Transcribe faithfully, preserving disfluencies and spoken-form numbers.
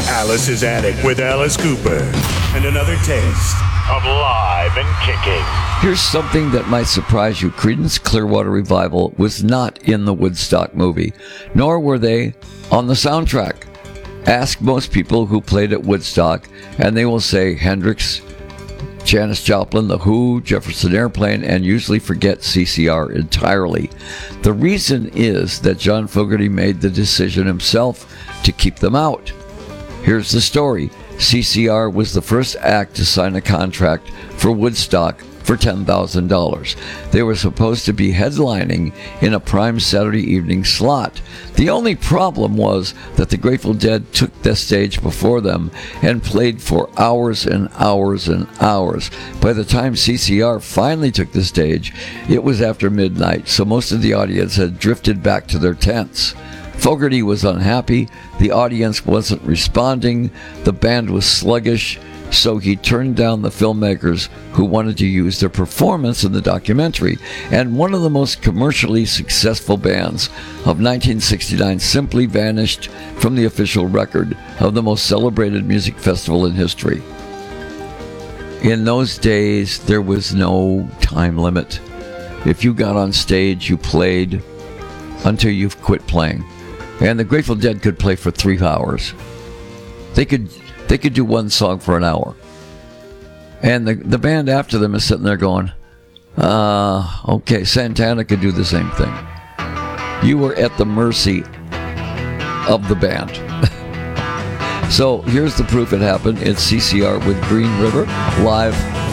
Alice's Attic with Alice Cooper. And another taste of live and kicking. Here's something that might surprise you. Creedence Clearwater Revival was not in the Woodstock movie, nor were they on the soundtrack. Ask most people who played at Woodstock, and they will say Hendrix, Janis Joplin, The Who, Jefferson Airplane, and usually forget C C R entirely. The reason is that John Fogerty made the decision himself to keep them out. Here's the story. C C R was the first act to sign a contract for Woodstock for ten thousand dollars. They were supposed to be headlining in a prime Saturday evening slot. The only problem was that the Grateful Dead took the stage before them and played for hours and hours and hours. By the time C C R finally took the stage, it was after midnight, so most of the audience had drifted back to their tents. Fogerty was unhappy, the audience wasn't responding, the band was sluggish, so he turned down the filmmakers who wanted to use their performance in the documentary. And one of the most commercially successful bands of nineteen sixty-nine simply vanished from the official record of the most celebrated music festival in history. In those days, there was no time limit. If you got on stage, you played until you quit playing. And the Grateful Dead could play for three hours. They could they could do one song for an hour. And the the band after them is sitting there going, uh, okay, Santana could do the same thing. You were at the mercy of the band. So here's the proof it happened. It's C C R with Green River live